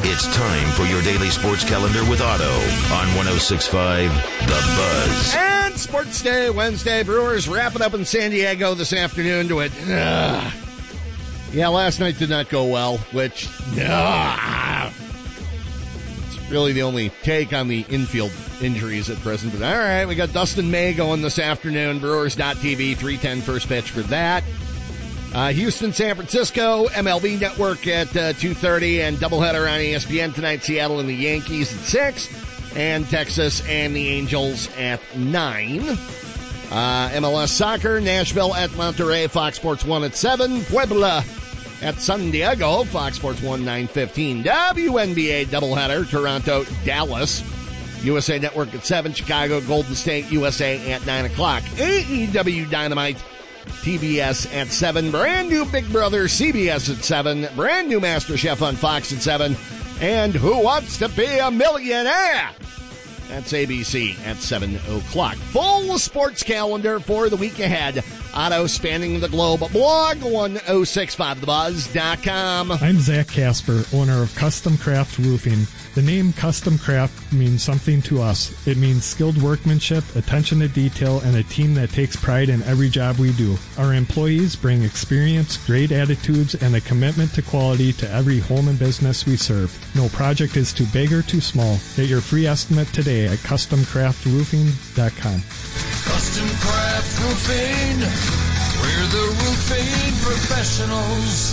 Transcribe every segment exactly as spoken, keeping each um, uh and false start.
It's time for your daily sports calendar with Otto on one oh six point five The Buzz. And Sports Day, Wednesday. Brewers wrapping up in San Diego this afternoon to it. Ugh. Yeah, last night did not go well, which ugh, it's really the only take on the infield injuries at present. But all right, we got Dustin May going this afternoon. Brewers dot T V, three ten first pitch for that. Uh, Houston, San Francisco, M L B Network at uh, two thirty, and doubleheader on E S P N tonight, Seattle and the Yankees at six, and Texas and the Angels at nine. Uh, M L S Soccer, Nashville at Monterrey, Fox Sports one at seven, Puebla at San Diego, Fox Sports one, nine fifteen. W N B A doubleheader, Toronto, Dallas, U S A Network at seven, Chicago, Golden State, U S A at nine o'clock. A E W Dynamite, T B S at seven, brand new Big Brother, C B S at seven, brand new MasterChef on Fox at seven, and Who Wants to Be a Millionaire? That's A B C at seven o'clock. Full sports calendar for the week ahead. Otto spanning the globe. Blog one oh six five the buzz dot com. I'm Zach Casper, owner of Custom Craft Roofing. The name Custom Craft means something to us. It means skilled workmanship, attention to detail, and a team that takes pride in every job we do. Our employees bring experience, great attitudes, and a commitment to quality to every home and business we serve. No project is too big or too small. Get your free estimate today at custom craft roofing dot com. Custom Craft Roofing, we're the roofing professionals.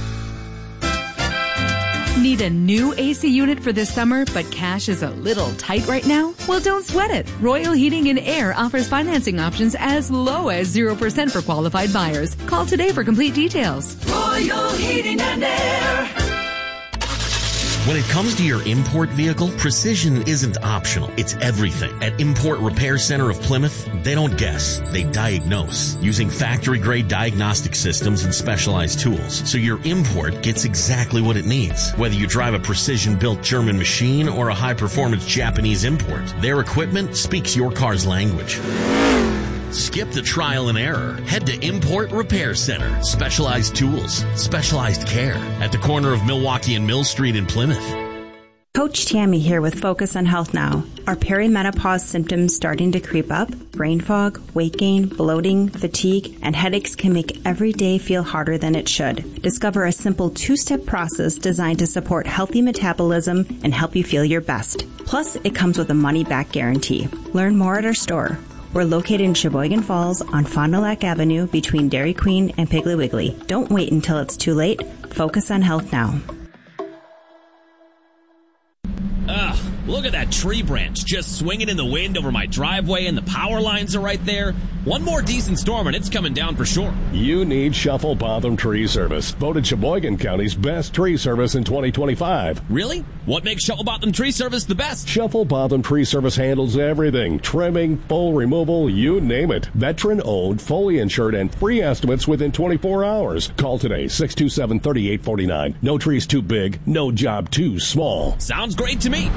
Need a new A C unit for this summer, but cash is a little tight right now? Well, don't sweat it. Royal Heating and Air offers financing options as low as zero percent for qualified buyers. Call today for complete details. Royal Heating and Air. When it comes to your import vehicle, precision isn't optional. It's everything. At Import Repair Center of Plymouth, they don't guess. They diagnose using factory-grade diagnostic systems and specialized tools, so your import gets exactly what it needs. Whether you drive a precision-built German machine or a high-performance Japanese import, their equipment speaks your car's language. Skip the trial and error. Head to Import Repair Center. Specialized tools, specialized care at the corner of Milwaukee and Mill Street in Plymouth. Coach Tammy here with Focus on Health Now. Are perimenopause symptoms starting to creep up? Brain fog, weight gain, bloating, fatigue, and headaches can make every day feel harder than it should. Discover a simple two-step process designed to support healthy metabolism and help you feel your best. Plus, it comes with a money-back guarantee. Learn more at our store. We're located in Sheboygan Falls on Fond du Lac Avenue between Dairy Queen and Piggly Wiggly. Don't wait until it's too late. Focus on health now. Ugh, look at that tree branch just swinging in the wind over my driveway, and the power lines are right there. One more decent storm and it's coming down for sure. You need Shuffle Botham Tree Service. Voted Sheboygan County's best tree service in twenty twenty-five. Really? What makes Shuffle Botham Tree Service the best? Shuffle Botham Tree Service handles everything. Trimming, full removal, you name it. Veteran-owned, fully insured, and free estimates within twenty-four hours. Call today, six two seven, three eight four nine. No tree's too big, no job too small. Sounds great to me.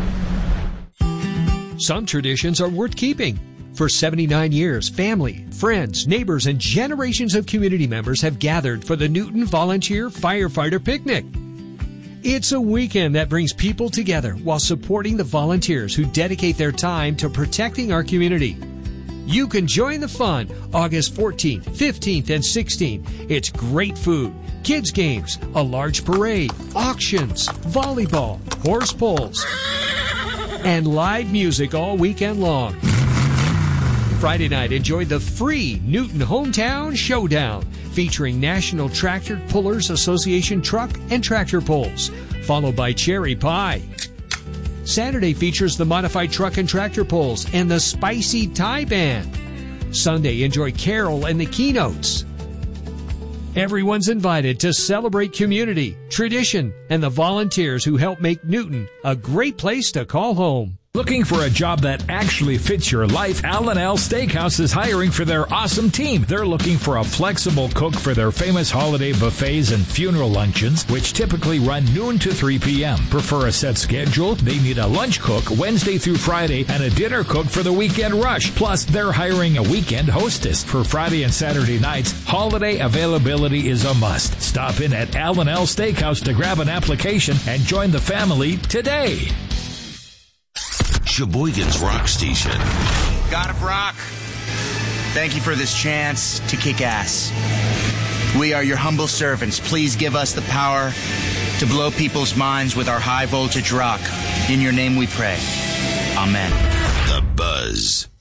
Some traditions are worth keeping. For seventy-nine years, family, friends, neighbors, and generations of community members have gathered for the Newton Volunteer Firefighter Picnic. It's a weekend that brings people together while supporting the volunteers who dedicate their time to protecting our community. You can join the fun August fourteenth, fifteenth, and sixteenth. It's great food, kids' games, a large parade, auctions, volleyball, horse pulls, and live music all weekend long. Friday night, enjoy the free Newton Hometown Showdown, featuring National Tractor Pullers Association truck and tractor pulls, followed by cherry pie. Saturday features the modified truck and tractor pulls and the Spicy Thai Band. Sunday, enjoy Carol and the keynotes. Everyone's invited to celebrate community, tradition, and the volunteers who help make Newton a great place to call home. Looking for a job that actually fits your life? Al and Al Steakhouse is hiring for their awesome team. They're looking for a flexible cook for their famous holiday buffets and funeral luncheons, which typically run noon to three p.m. Prefer a set schedule? They need a lunch cook Wednesday through Friday and a dinner cook for the weekend rush. Plus, they're hiring a weekend hostess for Friday and Saturday nights. Holiday availability is a must. Stop in at Al and Al Steakhouse to grab an application and join the family today. Sheboygan's Rock Station. God of Rock, thank you for this chance to kick ass. We are your humble servants. Please give us the power to blow people's minds with our high voltage rock. In your name we pray. Amen. The Buzz.